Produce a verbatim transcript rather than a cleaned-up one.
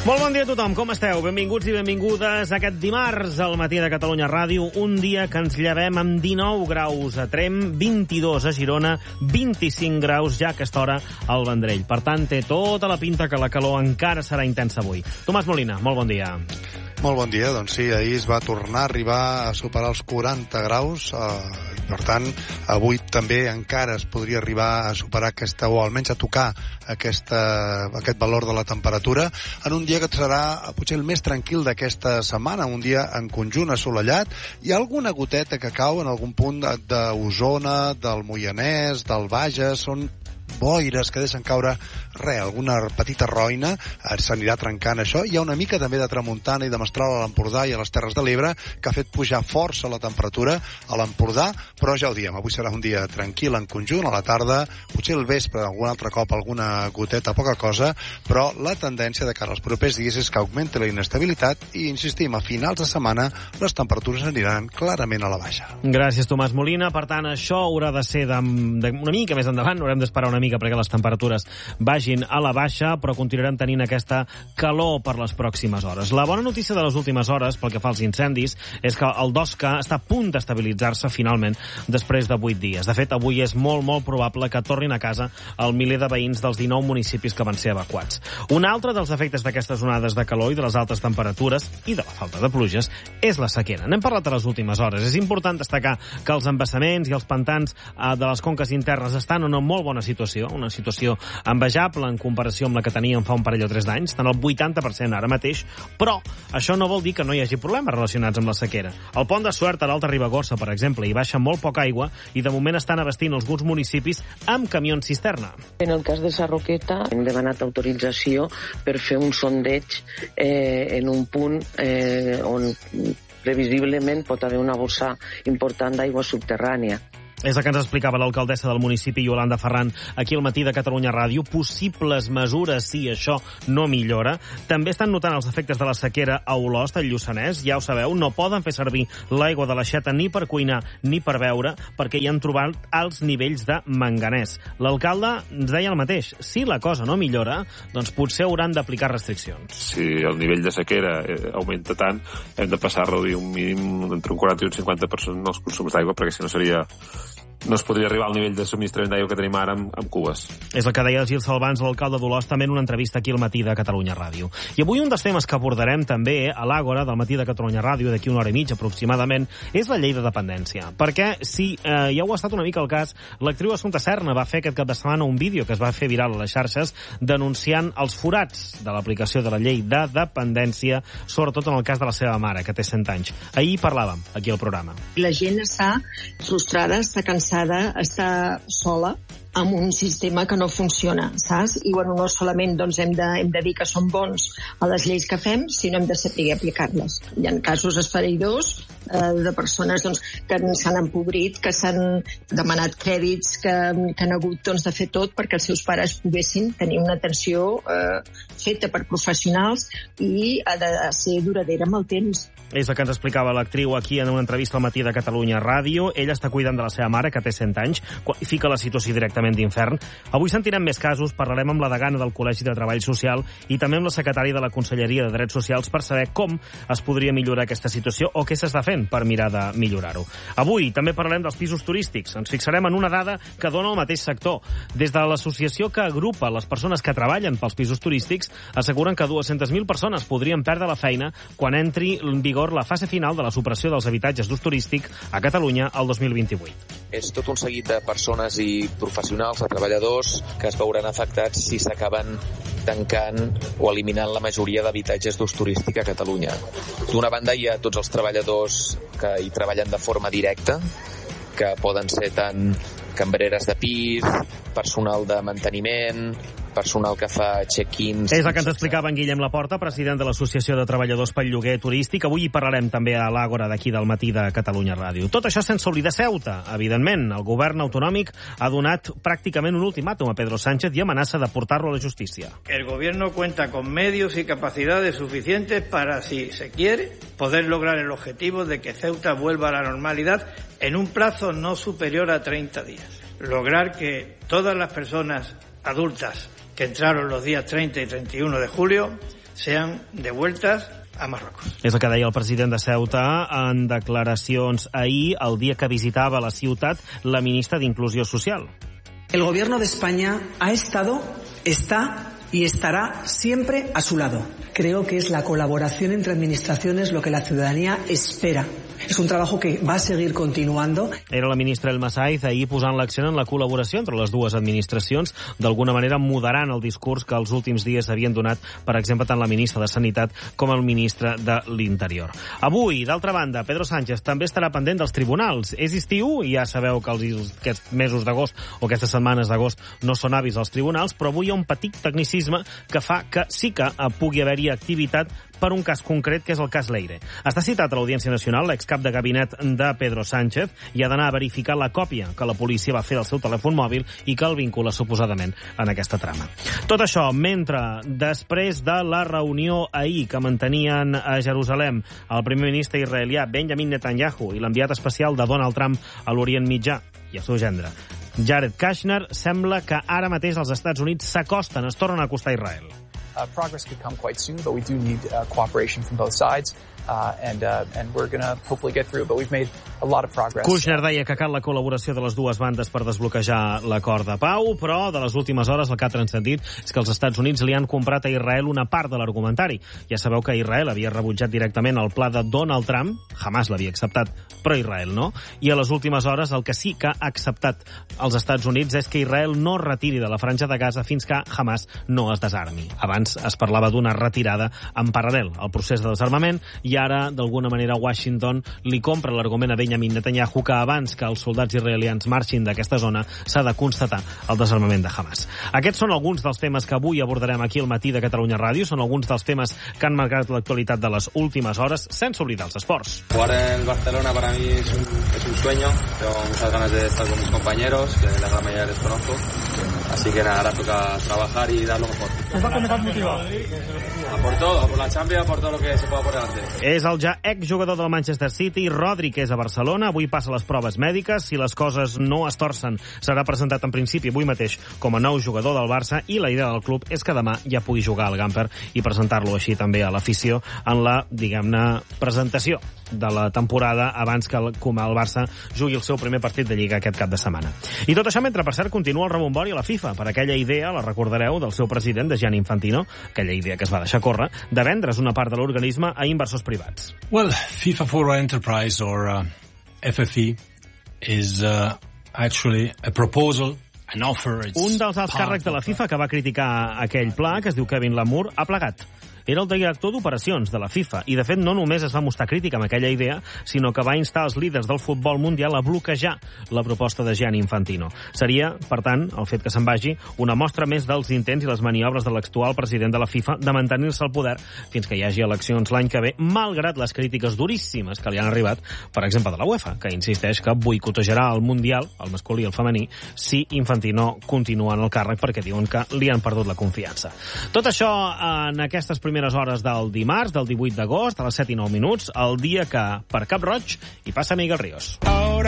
Molt bon dia a tothom, com esteu? Benvinguts i benvingudes a aquest dimarts al matí de Catalunya Ràdio, un dia que ens llevem amb dinou graus a Tremp, vint-i-dos a Girona, vint-i-cinc graus ja a aquesta hora al Vendrell. Per tant, té tota la pinta que la calor encara serà intensa avui. Tomàs Molina, molt bon dia. Molt bon dia, doncs sí, ahir es va tornar a arribar a superar els quaranta graus, eh, i per tant, avui també encara es podria arribar a superar aquesta, o almenys a tocar aquesta, aquest valor de la temperatura, en un dia que serà potser el més tranquil d'aquesta setmana, un dia en conjunt assolellat. Hi ha alguna goteta que cau en algun punt d'Osona, del Moianès, del Bages, són boires que deixen caure res, alguna petita roina, s'anirà trencant això. Hi ha una mica també de tramuntana i de mestral a l'Empordà i a les Terres de l'Ebre, que ha fet pujar força la temperatura a l'Empordà, però ja ho diem, avui serà un dia tranquil en conjunt, a la tarda, potser al vespre, algun altre cop, alguna goteta, poca cosa, però la tendència de cara als propers dies és que augmenti la inestabilitat i, insistim, a finals de setmana les temperatures aniran clarament a la baixa. Gràcies, Tomàs Molina. Per tant, això haurà de ser de, de una mica més endavant, haurem d'esperar una mica perquè les temperatures vagin a la baixa, però continuarem tenint aquesta calor per les pròximes hores. La bona notícia de les últimes hores, pel que fa als incendis, és que el Dosca està a punt d'estabilitzar-se finalment després de vuit dies. De fet, avui és molt, molt probable que tornin a casa el miler de veïns dels dinou municipis que van ser evacuats. Un altre dels efectes d'aquestes onades de calor i de les altes temperatures i de la falta de pluges és la sequera. N'hem parlat a les últimes hores. És important destacar que els embassaments i els pantans eh, de les conques internes estan en una molt bona situació, una situació envejable en comparació amb la que teníem fa un parell o tres d'anys, estan al vuitanta per cent ara mateix, però això no vol dir que no hi hagi problemes relacionats amb la sequera. El pont de Suert a l'Alta Ribagorça, per exemple, hi baixa molt poca aigua i de moment estan abastint alguns municipis amb camions cisterna. En el cas de Sarroqueta hem demanat autorització per fer un sondeig eh, en un punt eh, on previsiblement pot haver una bossa important d'aigua subterrània. És el que ens explicava l'alcaldessa del municipi, Iolanda Ferran, aquí al matí de Catalunya Ràdio. Possibles mesures si això no millora. També estan notant els efectes de la sequera a Olost, al Lluçanès. Ja ho sabeu, no poden fer servir l'aigua de l'aixeta ni per cuinar ni per beure perquè hi han trobat alts nivells de manganès. L'alcalde ens deia el mateix. Si la cosa no millora, doncs potser hauran d'aplicar restriccions. Si el nivell de sequera augmenta tant, hem de passar a reduir un mínim entre un quaranta i un cinquanta per cent dels consums d'aigua, perquè si no seria... no es podria arribar al nivell de subministrament d'aigua que tenim ara amb, amb cubes. És el que deia Gil Salvans, l'alcalde d'Olost, també en una entrevista aquí al matí de Catalunya Ràdio. I avui un dels temes que abordarem també a l'Àgora del matí de Catalunya Ràdio, d'aquí una hora i mitja aproximadament, és la llei de dependència. Perquè, si eh, ja ho ha estat una mica el cas, l'actriu Assumpta Serna va fer aquest cap de setmana un vídeo que es va fer viral a les xarxes denunciant els forats de l'aplicació de la llei de dependència, sobretot en el cas de la seva mare, que té cent anys. Ahir parlàvem, aquí al programa. La gent està frustrada, està cansada, està sola amb un sistema que no funciona, saps? I bueno, no solament doncs, hem, de, hem de dir que som bons a les lleis que fem, sinó hem de saber aplicar-les. Hi ha casos esfereïdors eh, de persones doncs, que s'han empobrit, que s'han demanat crèdits, que, que han hagut doncs, de fer tot perquè els seus pares poguessin tenir una atenció eh, feta per professionals i ha de ser duradera amb el temps. És el que ens explicava l'actriu aquí en una entrevista al matí de Catalunya Ràdio. Ella està cuidant de la seva mare, que té cent anys, qualifica la situació directament d'infern. Avui sentirem més casos, parlarem amb la degana del Col·legi de Treball Social i també amb la secretària de la Conselleria de Drets Socials per saber com es podria millorar aquesta situació o què s'està fent per mirar de millorar-ho. Avui també parlarem dels pisos turístics. Ens fixarem en una dada que dona el mateix sector. Des de l'associació que agrupa les persones que treballen pels pisos turístics, asseguren que dues-centes mil persones podrien perdre la feina quan entri en vigor la fase final de la supressió dels habitatges d'ús turístic a Catalunya el dos mil vint-i-vuit. És tot un seguit de persones i professionals, de treballadors, que es veuran afectats si s'acaben tancant o eliminant la majoria d'habitatges d'ús turístic a Catalunya. D'una banda hi ha tots els treballadors que hi treballen de forma directa, que poden ser tant cambreres de pis, personal de manteniment, personal que fa check-ins... És el que ens explicava en Guillem Laporta, president de l'Associació de Treballadors pel Lloguer Turístic. Avui hi parlarem també a l'Àgora d'aquí del matí de Catalunya Ràdio. Tot això sense oblidar Ceuta, evidentment. El govern autonòmic ha donat pràcticament un ultimàtum a Pedro Sánchez i amenaça de portar-lo a la justícia. El gobierno cuenta con medios y capacidades suficientes para, si se quiere, poder lograr el objetivo de que Ceuta vuelva a la normalidad en un plazo no superior a treinta días. Lograr que todas las personas adultas que entraron los días treinta y treinta y uno de julio sean devueltas a Marruecos. És el que deia el president de Ceuta en declaracions ahir, el dia que visitava la ciutat la ministra d'Inclusió Social. El gobierno de España ha estado, está y estará siempre a su lado. Creo que es la colaboración entre administraciones lo que la ciudadanía espera. És un treball que va seguir continuando. Era la ministra Elma Saiz ahir posant l'accent en la col·laboració entre les dues administracions, d'alguna manera moderant el discurs que els últims dies havien donat, per exemple, tant la ministra de Sanitat com el ministre de l'Interior. Avui, d'altra banda, Pedro Sánchez també estarà pendent dels tribunals. És estiu i ja sabeu que els, aquests mesos d'agost o aquestes setmanes d'agost no són hàbils als tribunals, però avui hi ha un petit tecnicisme que fa que sí que pugui haver-hi activitat per un cas concret, que és el cas Leire. Està citat a l'Audiència Nacional l'excap de gabinet de Pedro Sánchez i ha d'anar a verificar la còpia que la policia va fer del seu telèfon mòbil i que el vincula suposadament en aquesta trama. Tot això mentre, després de la reunió ahir que mantenien a Jerusalem el primer ministre israelià Benjamin Netanyahu i l'enviat especial de Donald Trump a l'Orient Mitjà i el seu gendre, Jared Kushner, sembla que ara mateix els Estats Units s'acosten, es tornen a acostar a Israel. Uh, progress could come quite soon, but we do need uh, cooperation from both sides. Uh, and, uh, and we're going to hopefully get through, but we've made a lot of progress. Kushner deia que cal la col·laboració de les dues bandes per desbloquejar l'acord de pau, però de les últimes hores el que ha transcendit és que els Estats Units li han comprat a Israel una part de l'argumentari. Ja sabeu que Israel havia rebutjat directament el pla de Donald Trump, Hamas l'havia acceptat, però Israel no, i a les últimes hores el que sí que ha acceptat els Estats Units és que Israel no retiri de la franja de Gaza fins que Hamas no es desarmi. Abans es parlava d'una retirada en paral·lel al procés de desarmament i ara, d'alguna manera, Washington li compra l'argument a Benjamin Netanyahu que abans que els soldats israelians marxin d'aquesta zona s'ha de constatar el desarmament de Hamas. Aquests són alguns dels temes que avui abordarem aquí al matí de Catalunya Ràdio, són alguns dels temes que han marcat l'actualitat de les últimes hores, sense oblidar els esports. Jugar en el Barcelona para mí es un, es un sueño, tengo muchas ganas de estar con mis compañeros, que la gran mayoría les conozco, así que nada, ahora toca trabajar y dar lo mejor. A por todo, a por la Champions, a por todo lo que se pueda por delante. És el ja exjugador del Manchester City, Rodri, que és a Barcelona. Avui passa les proves mèdiques. Si les coses no es torcen, serà presentat en principi avui mateix com a nou jugador del Barça i la idea del club és que demà ja pugui jugar al Gamper i presentar-lo així també a l'afició en la, diguem-ne, presentació de la temporada abans que el, com el Barça jugui el seu primer partit de Lliga aquest cap de setmana. I tot això mentre, per cert, continua el rebombori a la FIFA per aquella idea, la recordareu, del seu president, de Gianni Infantino, aquella idea que es va deixar córrer, de vendre's una part de l'organisme a inversors privats. Well, FIFA Forward Enterprise, or uh, F F E, is uh, actually a proposal, an offer. It's Un dels alts càrrecs de la FIFA que va criticar aquell pla, que es diu Kevin Lamour, ha plegat. Era el director d'operacions de la FIFA i, de fet, no només es va mostrar crítica amb aquella idea, sinó que va instar els líders del futbol mundial a bloquejar la proposta de Gianni Infantino. Seria, per tant, el fet que se'n vagi, una mostra més dels intents i les maniobres de l'actual president de la FIFA de mantenir-se al poder fins que hi hagi eleccions l'any que ve, malgrat les crítiques duríssimes que li han arribat, per exemple, de la UEFA, que insisteix que boicotejarà el Mundial, el masculí i el femení, si Infantino continua en el càrrec perquè diuen que li han perdut la confiança. Tot això en aquestes primeres primeres hores del dimarts, del divuit d'agost, a les set i nou minuts, el dia que, per Cap Roig, hi passa Miguel Ríos.